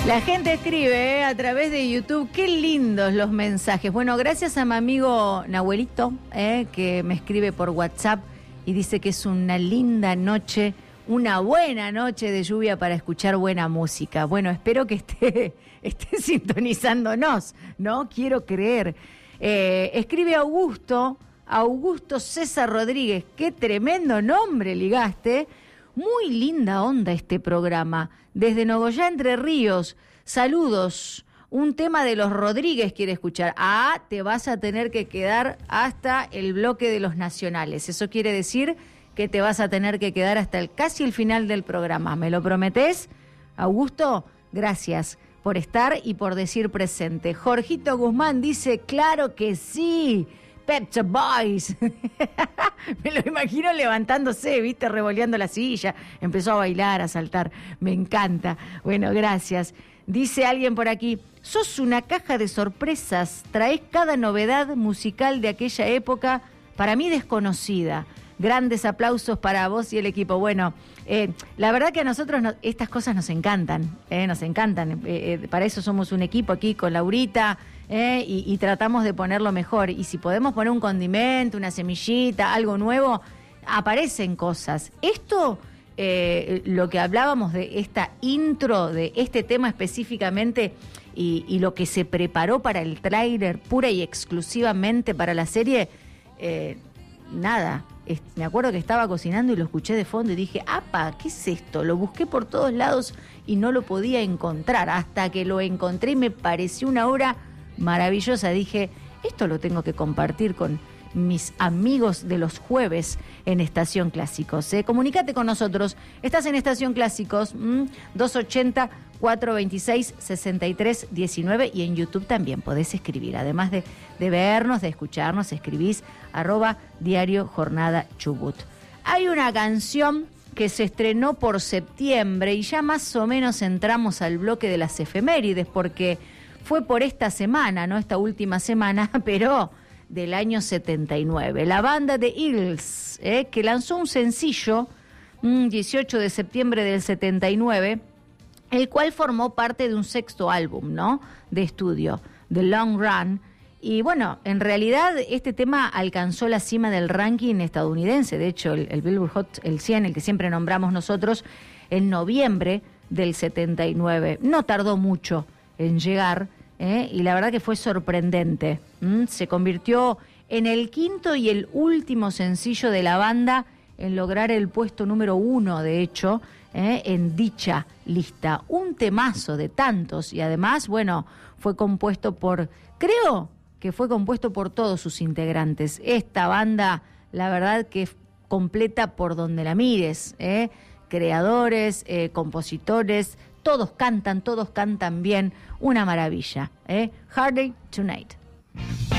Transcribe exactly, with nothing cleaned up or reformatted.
La gente escribe eh, a través de YouTube, qué lindos los mensajes. Bueno, gracias a mi amigo Nahuelito, eh, que me escribe por WhatsApp y dice que es una linda noche, una buena noche de lluvia para escuchar buena música. Bueno, espero que esté, esté sintonizándonos, ¿no? Quiero creer. Eh, escribe Augusto, Augusto César Rodríguez, qué tremendo nombre ligaste. Muy linda onda este programa. Desde Nogoyá, Entre Ríos. Saludos. Un tema de los Rodríguez quiere escuchar. Ah, te vas a tener que quedar hasta el bloque de los nacionales. Eso quiere decir que te vas a tener que quedar hasta el, casi el final del programa. ¿Me lo prometés? Augusto, gracias por estar y por decir presente. Jorgito Guzmán dice, claro que sí. Pet Shop Boys. Me lo imagino levantándose, viste, revoleando la silla. Empezó a bailar, a saltar. Me encanta. Bueno, gracias. Dice alguien por aquí, sos una caja de sorpresas. Traés cada novedad musical de aquella época, para mí desconocida. Grandes aplausos para vos y el equipo. Bueno, eh, la verdad que a nosotros no, estas cosas nos encantan, eh, nos encantan. Eh, eh, para eso somos un equipo aquí con Laurita, eh, y, y tratamos de ponerlo mejor. Y si podemos poner un condimento, una semillita, algo nuevo, aparecen cosas. Esto, eh, lo que hablábamos de esta intro, de este tema específicamente, y, y lo que se preparó para el tráiler pura y exclusivamente para la serie, eh, nada. Me acuerdo que estaba cocinando y lo escuché de fondo y dije, ¡apa! ¿Qué es esto? Lo busqué por todos lados y no lo podía encontrar. Hasta que lo encontré y me pareció una obra maravillosa. Dije, esto lo tengo que compartir con mis amigos de los jueves en Estación Clásicos. ¿eh? Comunícate con nosotros. Estás en Estación Clásicos, mmm, dos ochenta, cuatrocientos veintiséis, sesenta y tres diecinueve, y en YouTube también podés escribir. Además de, de vernos, de escucharnos, escribís arroba Diario Jornada Chubut. Hay una canción que se estrenó por septiembre y ya más o menos entramos al bloque de las efemérides, porque fue por esta semana, no esta última semana, pero del año setenta y nueve. La banda de Eagles, eh, que lanzó un sencillo, un dieciocho de septiembre del setenta y nueve, el cual formó parte de un sexto álbum, ¿no?, de estudio, The Long Run. Y bueno, en realidad este tema alcanzó la cima del ranking estadounidense. De hecho, el, el Billboard Hot, el cien, el que siempre nombramos nosotros, en noviembre del setenta y nueve. No tardó mucho en llegar, ¿eh? Y la verdad que fue sorprendente. ¿Mm? Se convirtió en el quinto y el último sencillo de la banda en lograr el puesto número uno, de hecho, ¿eh? en dicha lista. Un temazo de tantos y además, bueno, fue compuesto por, creo que fue compuesto por todos sus integrantes. Esta banda, la verdad que es completa por donde la mires, ¿eh? Creadores, eh, compositores, todos cantan, todos cantan bien, una maravilla, ¿eh? Hard Day Tonight.